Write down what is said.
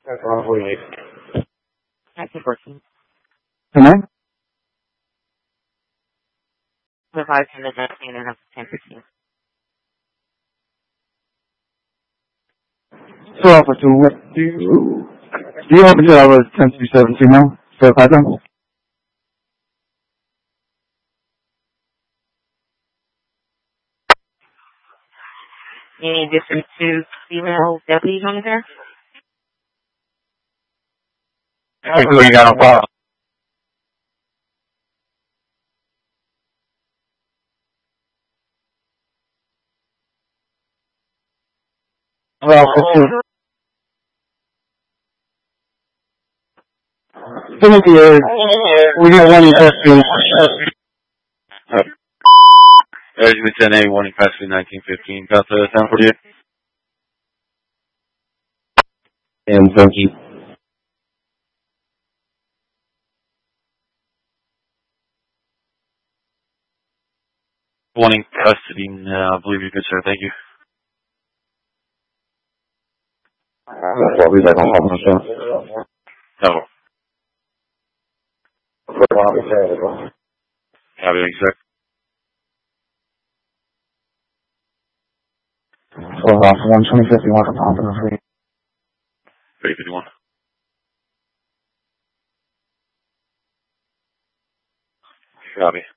That's 148. That's 14. Come on. The 5 to the 19 and up to 10%. So Alpha 2, what do you have until I was 10 to 17 now? So Python? Any addition to female deputies on there? Actually, you got no problem. Well, we got one in Asheville. Urgent 10A, warning passing 1915. Got the sound for you? And Funky. Wanting custody now. I believe you're good, sir. Thank you. I'll be back on call myself. No. Copy, sir. 12051 from Alpha 351. Copy.